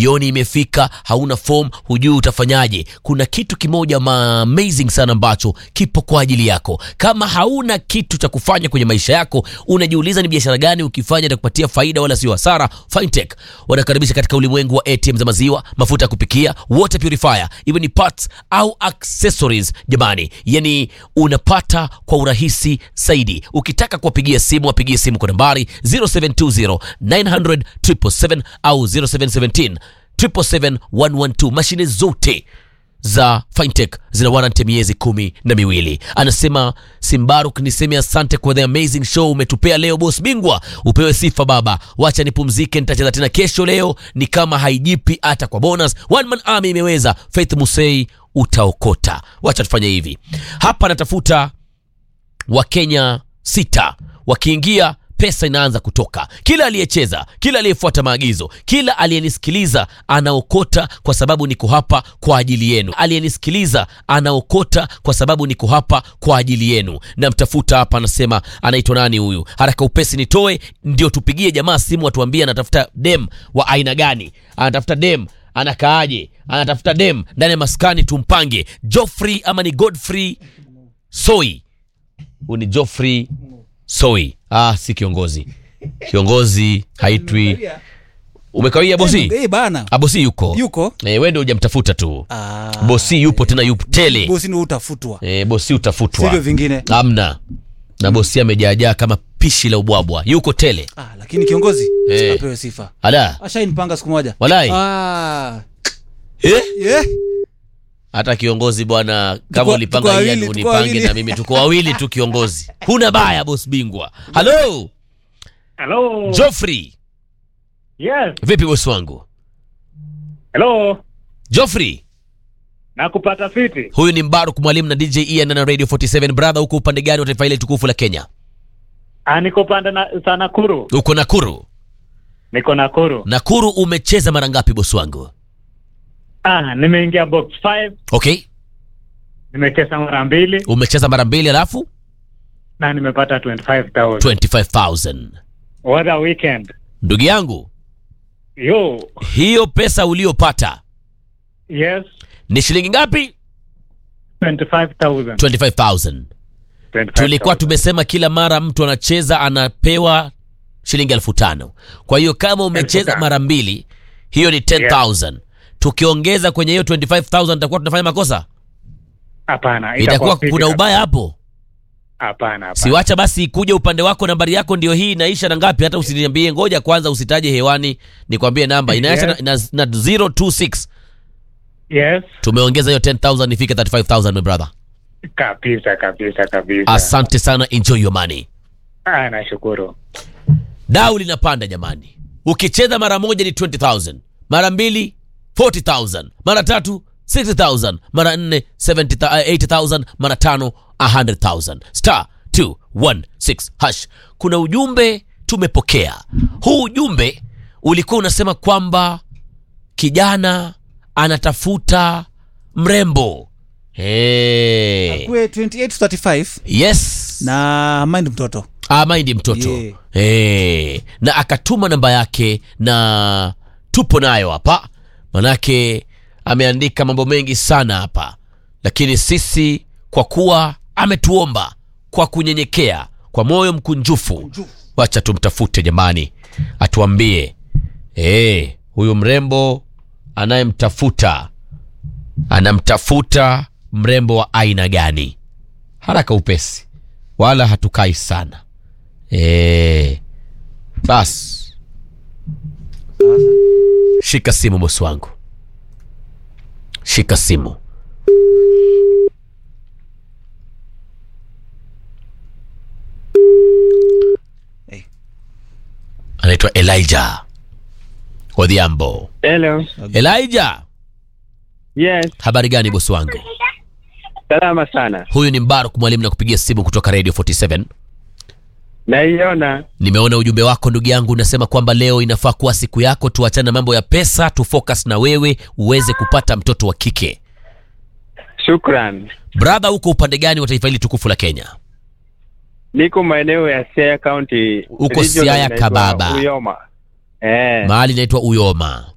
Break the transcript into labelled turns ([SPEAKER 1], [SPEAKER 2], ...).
[SPEAKER 1] jioni imefika, hauna form, hujui utafanyaje. Kuna kitu kimoja amazing sana ambacho kipo kwa ajili yako. Kama hauna kitu cha kufanya kwenye maisha yako, unajiuliza ni biashara gani ukifanya itakupatia faida wala sio hasara, Fintech wanakaribisha katika ulimwengu wa ATM za maziwa, mafuta ya kupikia, water purifier, even ni parts au accessories jamani. Yani unapata kwa urahisi zaidi. Ukitaka kuwapigia simu, wapigie simu kwa nambari 0720 900 777 au 0717 777 112. Mashine zote za Fintech zina warranty miezi 12. Anasema Simbaruk, niseme asante kwa the amazing show umetupea leo boss bingwa. Upewe sifa baba. Wacha nipumzike, nitacheza tena kesho. Leo ni kama haijipi hata kwa bonus. One man army imeweza. Faith Musei utaokota. Wacha tufanye hivi. Hapa natafuta Wakenya 6. Wakiingia pesa inaanza kutoka. Kila aliyecheza, kila aliyefuata maagizo, kila aliyenisikiliza anaokota kwa sababu niko hapa kwa ajili yenu. Aliyenisikiliza anaokota kwa sababu niko hapa kwa ajili yenu. Na mtafuta hapa, anasema anaitwa nani huyu? Haraka upesi nitoe ndio tupigie jamaa simu atuambie anatafuta dem wa aina gani. Anatafuta dem anakaaje? Anatafuta dem ndani ya maskani tumpange. Geoffrey ama ni Godfrey Soi? Uni Geoffrey Soi. Si kiongozi. Kiongozi haitwi. Umekawia bosi?
[SPEAKER 2] Bana.
[SPEAKER 1] Bosi yuko. Wewe ndio hujamtafuta tu. Bosi yupo tena, yupo tele.
[SPEAKER 2] Bosi ndio utafutwa.
[SPEAKER 1] Bosi utafutwa.
[SPEAKER 2] Sio vingine.
[SPEAKER 1] Hamna. Na bosi amejaajaa kama pishi la ubwabwa. Yuko tele.
[SPEAKER 2] Lakini kiongozi apewe sifa.
[SPEAKER 1] Ala.
[SPEAKER 2] Ashainipanga siku moja.
[SPEAKER 1] Walai. Hata kiongozi bwana, kama ulipanga yeye unipange na mimi tuko wawili tu kiongozi. Huna baya boss bingwa. Hello.
[SPEAKER 3] Hello.
[SPEAKER 1] Geoffrey.
[SPEAKER 3] Yes.
[SPEAKER 1] Vipi boss wangu?
[SPEAKER 3] Hello.
[SPEAKER 1] Geoffrey.
[SPEAKER 3] Nakupata fiti.
[SPEAKER 1] Huyu ni Mbaruk Mwalimu na DJ Ian na Radio 47. Brother, uko upande gani wa taifa ile tukufu la Kenya?
[SPEAKER 3] Niko upande na Nakuru.
[SPEAKER 1] Uko Nakuru?
[SPEAKER 3] Niko Nakuru.
[SPEAKER 1] Nakuru umecheza mara ngapi boss wangu?
[SPEAKER 3] Nimeingia box 5.
[SPEAKER 1] Okay.
[SPEAKER 3] Nimecheza mara 2.
[SPEAKER 1] Umecheza mara 2 alafu?
[SPEAKER 3] Na nimepata 25,000.
[SPEAKER 1] 25,000.
[SPEAKER 3] What a weekend.
[SPEAKER 1] Ndugu yangu.
[SPEAKER 3] Yo.
[SPEAKER 1] Hiyo pesa uliopata.
[SPEAKER 3] Yes.
[SPEAKER 1] Ni shilingi ngapi?
[SPEAKER 3] 25,000.
[SPEAKER 1] 25,000. Tulikuwa tumesema kila mara mtu anacheza anapewa shilingi 5,000. Kwa hiyo kama umecheza mara 2, hiyo ni 10,000. Yeah. Tukiongeza kwenye hiyo 25,000 tutakuwa tunafanya makosa?
[SPEAKER 3] Hapana,
[SPEAKER 1] itakuwa kuna ubaya hapo.
[SPEAKER 3] Hapana.
[SPEAKER 1] Siwacha basi kuja upande wako. Nambari yako ndio hii, inaisha na ngapi? Hata usiniambie, ngoja kwanza usitaje hewani nikwambie namba. Inaisha na 026.
[SPEAKER 3] Yes.
[SPEAKER 1] Tumeongeza hiyo 10,000 ifike 35,000 my brother.
[SPEAKER 3] Kabisa.
[SPEAKER 1] Asante sana, enjoy your money.
[SPEAKER 3] Nashukuru.
[SPEAKER 1] Dau linapanda jamani. Ukicheza mara moja ni 20,000, mara 2 40,000, mara 3 60,000, mara 4 80,000, mara 5 100,000. *216#. Kuna ujumbe tumepokea. Huu ujumbe ulikuwa unasema kwamba kijana anatafuta mrembo.
[SPEAKER 2] Akwe 28 to 35.
[SPEAKER 1] Yes.
[SPEAKER 2] Na mind mtoto.
[SPEAKER 1] Mind mtoto. Yeah. Na akatuma namba yake na tupo nayo hapa. Manake ameandika mambo mengi sana hapa. Lakini sisi kwa kuwa ametuomba kwa kunyenyekea, kwa moyo mkunjufu, wacha tumtafute jamani. Atuambie huyu mrembo anayemtafuta anamtafuta mrembo wa aina gani? Haraka upesi. Wala hatukai sana. Bas. Shika simu bosi wangu. Shika simu. Anaitwa Elijah Odhiambo.
[SPEAKER 3] Hello.
[SPEAKER 1] Elijah.
[SPEAKER 3] Yes.
[SPEAKER 1] Habari gani bosi wangu?
[SPEAKER 3] Salama sana.
[SPEAKER 1] Huyu ni Mbaruk Mwalimu na kupigia simu kutoka Radio 47.
[SPEAKER 3] Naiona.
[SPEAKER 1] Nimeona ujumbe wako ndugu yangu, unasema kwamba leo inafaa kuwa siku yako, tuachane na mambo ya pesa, tufocus na wewe uweze kupata mtoto wa kike.
[SPEAKER 3] Shukran.
[SPEAKER 1] Brother, uko upande gani wa taifa hili tukufu la Kenya?
[SPEAKER 3] Niko maeneo ya Siaya County.
[SPEAKER 1] Uko Siaya Kababa.
[SPEAKER 3] Uyoma.
[SPEAKER 1] Mahali inaitwa Uyoma.